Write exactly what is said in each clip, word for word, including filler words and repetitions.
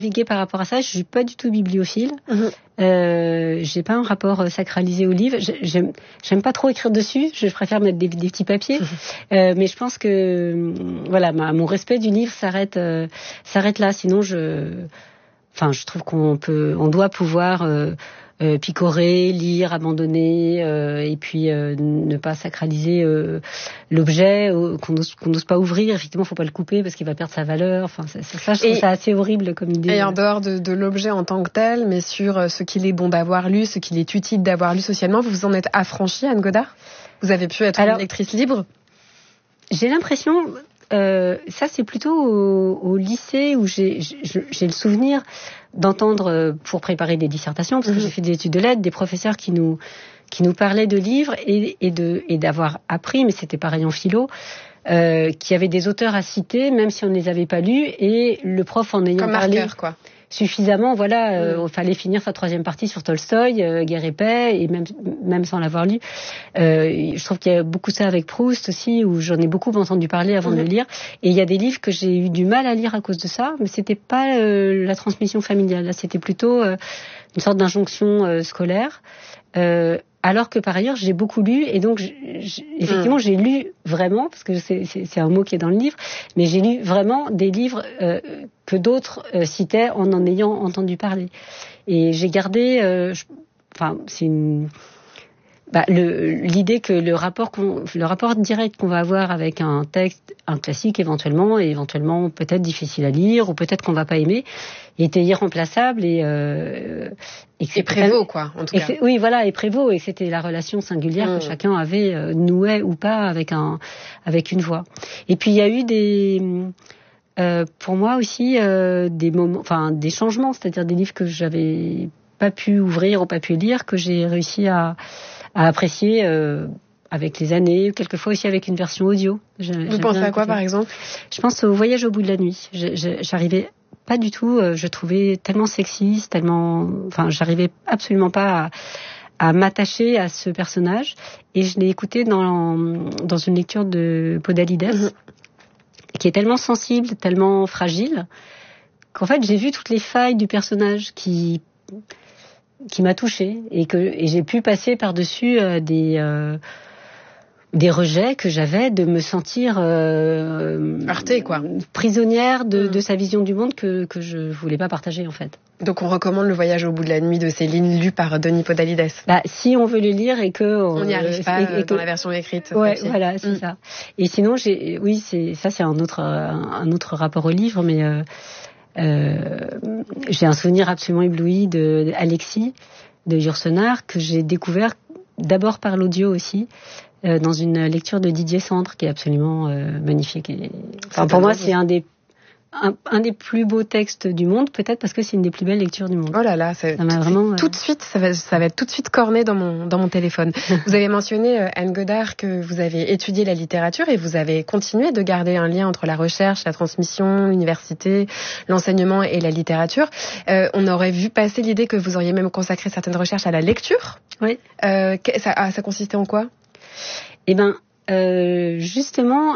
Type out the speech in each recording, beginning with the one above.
Naviguer par rapport à ça, je suis pas du tout bibliophile. Mmh. Euh, j'ai pas un rapport sacralisé au livre. J'aime, j'aime pas trop écrire dessus. Je préfère mettre des, des petits papiers. Mmh. Euh, mais je pense que voilà, ma, mon respect du livre s'arrête, euh, s'arrête là. Sinon, je, enfin, je trouve qu'on peut, on doit pouvoir euh, euh, picorer, lire, abandonner, euh, et puis euh, ne pas sacraliser euh, l'objet euh, qu'on n'ose, qu'on n'ose pas ouvrir. Effectivement, faut pas le couper parce qu'il va perdre sa valeur. Enfin, ça, ça je trouve et, ça assez horrible comme idée. Et en dehors de, de l'objet en tant que tel, mais sur ce qu'il est bon d'avoir lu, ce qu'il est utile d'avoir lu socialement, vous vous en êtes affranchie, Anne Godard ? Vous avez pu être Alors, une lectrice libre ? J'ai l'impression, euh, ça c'est plutôt au, au lycée où j'ai, j'ai, j'ai le souvenir d'entendre, pour préparer des dissertations, parce que mmh. j'ai fait des études de lettres, des professeurs qui nous qui nous parlaient de livres et, et de et d'avoir appris, mais c'était pareil en philo, euh, qu'il y avait des auteurs à citer, même si on ne les avait pas lus, et le prof en ayant Comme parlé marqueur, quoi. Suffisamment, voilà, il euh, mmh. fallait finir sa troisième partie sur Tolstoï, euh, Guerre et paix, et même même sans l'avoir lu. Euh, je trouve qu'il y a beaucoup ça avec Proust aussi, où j'en ai beaucoup entendu parler avant mmh. de le lire. Et il y a des livres que j'ai eu du mal à lire à cause de ça, mais c'était pas euh, la transmission familiale. Là, c'était plutôt euh, une sorte d'injonction euh, scolaire. Euh, alors que par ailleurs, j'ai beaucoup lu, et donc j', j', effectivement, mmh. j'ai lu vraiment, parce que c'est, c'est, c'est un mot qui est dans le livre, mais j'ai lu vraiment des livres euh, que d'autres euh, citaient en en ayant entendu parler. Et j'ai gardé, euh, je, enfin, c'est une... Bah, le, l'idée que le rapport, qu'on, le rapport direct qu'on va avoir avec un texte, un classique éventuellement, et éventuellement peut-être difficile à lire, ou peut-être qu'on va pas aimer, était irremplaçable et euh, et, et prévaut quoi, en tout cas. Oui, voilà, et prévaut, et c'était la relation singulière mmh. que chacun avait euh, nouait ou pas avec un avec une voix. Et puis il y a eu des euh, pour moi aussi euh, des moments, enfin des changements, c'est-à-dire des livres que j'avais pas pu ouvrir ou pas pu lire, que j'ai réussi à à apprécier euh, avec les années, quelquefois aussi avec une version audio. Je, Vous pensez à quoi, par exemple ? Je pense au Voyage au bout de la nuit. Je, je, j'arrivais pas du tout, euh, je trouvais tellement sexiste, tellement... Enfin, j'arrivais absolument pas à, à m'attacher à ce personnage. Et je l'ai écouté dans, dans une lecture de Podalides, mmh. qui est tellement sensible, tellement fragile, qu'en fait, j'ai vu toutes les failles du personnage qui... qui m'a touchée et que et j'ai pu passer par-dessus euh, des euh, des rejets que j'avais de me sentir euh, heurtée quoi, prisonnière de, mmh. de sa vision du monde que que je voulais pas partager en fait. Donc on recommande Le Voyage au bout de la nuit de Céline, lu par Denis Podalides. Bah si on veut le lire et que on n'y arrive pas et, et que, dans la version écrite. Ouais, voilà, c'est mmh. ça. Et sinon j'ai oui, c'est ça c'est un autre un autre rapport au livre, mais euh, Euh, j'ai un souvenir absolument ébloui de, de Alexis de Yourcenar que j'ai découvert d'abord par l'audio aussi euh, dans une lecture de Didier Sandre qui est absolument euh, magnifique. Et, enfin, pour moi, c'est un des Un, un des plus beaux textes du monde, peut-être parce que c'est une des plus belles lectures du monde. Oh là là, ça, ça m'a vraiment tout euh... de suite, ça va, ça va être tout de suite corné dans mon dans mon téléphone. Vous avez mentionné euh, Anne Godard que vous avez étudié la littérature et vous avez continué de garder un lien entre la recherche, la transmission, l'université, l'enseignement et la littérature. Euh, on aurait vu passer l'idée que vous auriez même consacré certaines recherches à la lecture. Oui. Euh, ça, ah, ça consistait en quoi ? Eh ben, euh, justement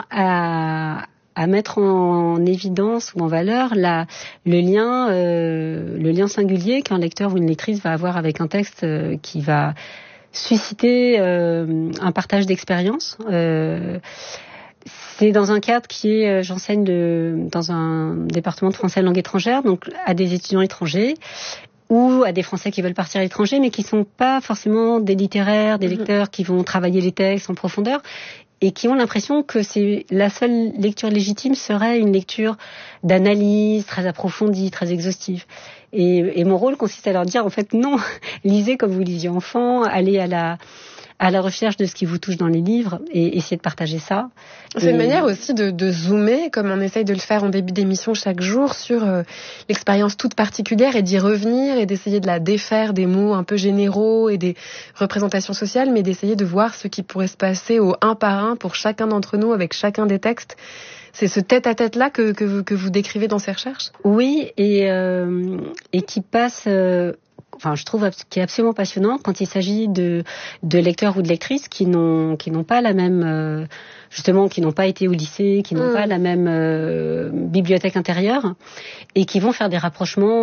à à mettre en évidence ou en valeur la, le lien, euh, le lien singulier qu'un lecteur ou une lectrice va avoir avec un texte euh, qui va susciter euh, un partage d'expérience. Euh, c'est dans un cadre qui est, j'enseigne de, dans un département de français langue étrangère, donc à des étudiants étrangers ou à des Français qui veulent partir à l'étranger, mais qui sont pas forcément des littéraires, des lecteurs qui vont travailler les textes en profondeur, et qui ont l'impression que c'est la seule lecture légitime serait une lecture d'analyse très approfondie, très exhaustive. Et, et mon rôle consiste à leur dire, en fait, non, lisez comme vous lisiez enfant, allez à la, à la recherche de ce qui vous touche dans les livres et essayez de partager ça. C'est et... une manière aussi de, de zoomer, comme on essaye de le faire en début d'émission chaque jour, sur euh, l'expérience toute particulière et d'y revenir et d'essayer de la défaire des mots un peu généraux et des représentations sociales, mais d'essayer de voir ce qui pourrait se passer au un par un pour chacun d'entre nous avec chacun des textes. C'est ce tête-à-tête-là que, que, vous, que vous décrivez dans ces recherches ? Oui, et, euh, et qui passe... Euh... Enfin, je trouve qui est absolument passionnant quand il s'agit de, de lecteurs ou de lectrices qui n'ont, qui n'ont pas la même, euh, justement, qui n'ont pas été au lycée, qui n'ont mmh. pas la même euh, bibliothèque intérieure et qui vont faire des rapprochements